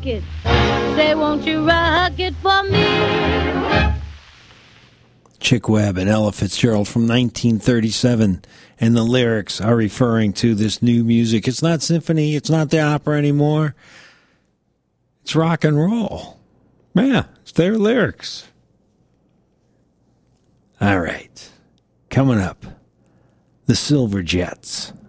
rock it? Say, won't you rock it for me? Chick Webb and Ella Fitzgerald from 1937. And the lyrics are referring to this new music. It's not symphony. It's not the opera anymore. It's rock and roll. Yeah, it's their lyrics. All right. Coming up, the Silver Jets.